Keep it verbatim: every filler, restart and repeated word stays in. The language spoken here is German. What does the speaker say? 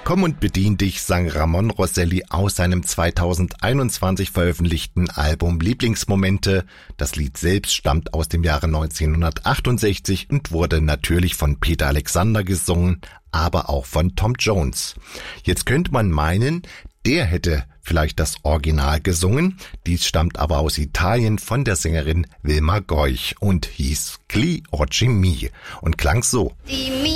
Komm und bedien dich, sang Ramon Rosselli aus seinem zweitausendeinundzwanzig veröffentlichten Album Lieblingsmomente. Das Lied selbst stammt aus dem Jahre neunzehnhundertachtundsechzig und wurde natürlich von Peter Alexander gesungen, aber auch von Tom Jones. Jetzt könnte man meinen, der hätte vielleicht das Original gesungen. Dies stammt aber aus Italien von der Sängerin Vilma Goich und hieß Gli Oggi Mi und klang so.